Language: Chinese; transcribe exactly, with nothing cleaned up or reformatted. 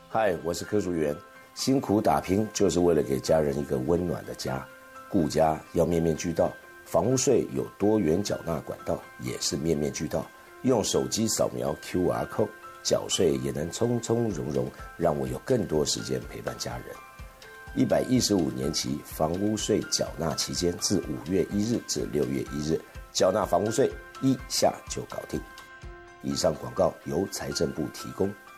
嗨，我是柯淑媛。辛苦打拼就是为了给家人一个温暖的家，顾家要面面俱到。房屋税有多元缴纳管道，也是面面俱到。用手机扫描 Q R code， 缴税也能从从容容，让我有更多时间陪伴家人。一百一十五年期房屋税缴纳期间，自五月一日至六月一日，缴纳房屋税一下就搞定。以上广告由财政部提供。